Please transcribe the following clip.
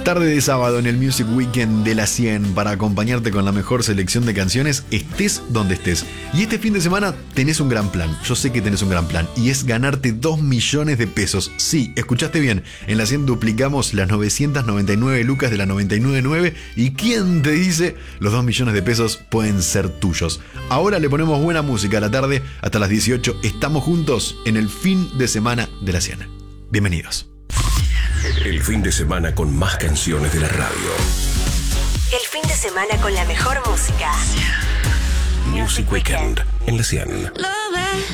Tarde de sábado en el Music Weekend de la 100 para acompañarte con la mejor selección de canciones, estés donde estés. Y este fin de semana tenés un gran plan. Yo sé que tenés un gran plan y es ganarte 2 millones de pesos. Sí, escuchaste bien. En la 100 duplicamos las 999 lucas de la 999 y ¿quién te dice? Los 2 millones de pesos pueden ser tuyos. Ahora le ponemos buena música a la tarde hasta las 18. Estamos juntos en el fin de semana de la 100. Bienvenidos. El fin de semana con más canciones de la radio. El fin de semana con la mejor música. Music Weekend en la 100.